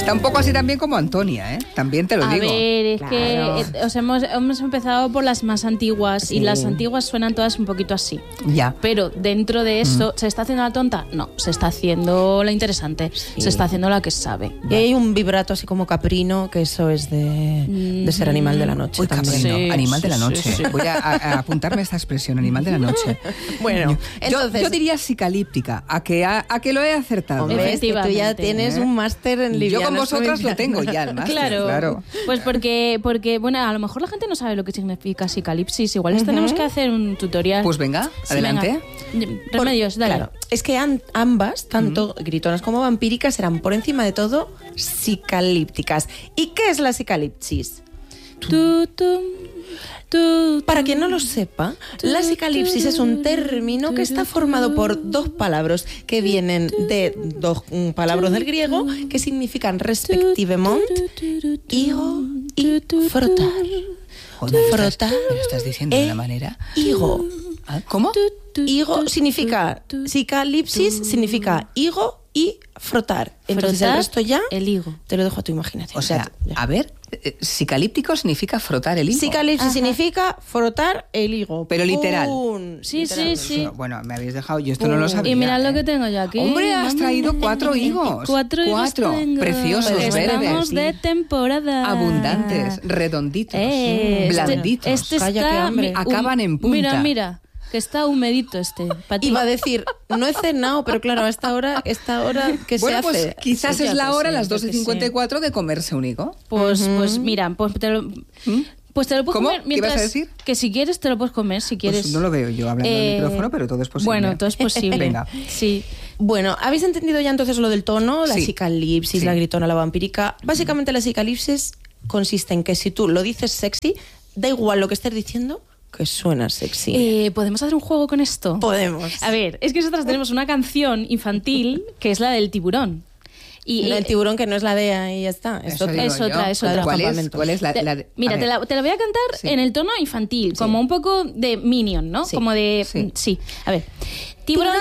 Está un poco así también como Antonia, ¿eh? También te lo digo. A ver, es Claro. que hemos empezado por las más antiguas Sí. y las antiguas suenan todas un poquito así. Ya. Pero dentro de eso, ¿se está haciendo la tonta? No, se está haciendo la interesante. Se está haciendo la que sabe. Y hay un vibrato así como caprino, que eso es de ser animal de la noche Uy, también. caprino, Sí, animal de sí, la noche. sí, sí. Voy a apuntarme esta expresión, animal de la noche. Bueno, entonces... Yo diría psicalíptica, a que lo he acertado. Hombre, es que tú ya Efectivamente. tienes un máster en Yo livianas con vosotras lo femeninas. tengo ya, el máster, Claro, pues porque, bueno, a lo mejor la gente no sabe lo que significa psicalipsis. Igual les tenemos que hacer un tutorial. Pues venga, Sí, adelante. venga. Remedios, dale. Claro, es que ambas, tanto gritonas como vampíricas, eran por encima de todo psicalípticas. ¿Y qué es la psicalipsis? Para quien no lo sepa, la psicalipsis es un término que está formado por dos palabras que vienen de dos palabras del griego que significan respectivamente higo y frotar. Joder, Frotar. ¿me lo estás diciendo de una manera? Higo. ¿Ah, ¿Cómo? Higo significa, psicalipsis significa higo y frotar. Entonces Frotar el resto ya el higo. te lo dejo a tu imaginación. O sea, ya. a ver, psicalíptico significa frotar el higo. Psicalipsis significa frotar el higo. Pero literal. ¡Pum! Sí, Literal. sí, sí. Bueno, me habéis dejado, yo esto no lo sabía. Y mirad lo ¿eh? que tengo yo aquí. Hombre, has Mamá. traído 4 higos. 4 higos tengo. Preciosos, Estamos verdes. de temporada. Abundantes, redonditos, Este blanditos. Calla, está... qué hambre. Acaban en punta. Mira, que está humedito este. Pa' ti. Iba a decir, no he cenado, pero claro, a esta hora ¿qué Bueno, se pues hace? quizás Pues es ya la que hora, sí, las yo que 12:54, de comerse un higo. Pues mira, pues te lo puedes ¿Cómo? comer ¿Qué mientras... ibas a decir? Que si quieres te lo puedes comer, si quieres. Pues no lo veo yo hablando del micrófono, pero todo es posible. Bueno, todo es posible. Venga. Sí. Bueno, ¿habéis entendido ya entonces lo del tono? La Sí. psicalipsis, Sí. la gritona, la vampírica. Básicamente la psicalipsis consiste en que si tú lo dices sexy, da igual lo que estés diciendo, que suena sexy. ¿Podemos hacer un juego con esto? Podemos. A ver, es que nosotras tenemos una canción infantil que es la del tiburón. Y El tiburón, que no es la de ahí, ya está. Es Eso otra. digo es yo. otra, es otra. ¿Cuál es la Mira, a te ver. la voy a cantar Sí. en el tono infantil, como un poco de Minion, ¿no? Sí. Como de... Sí. Sí. A ver. Tiburón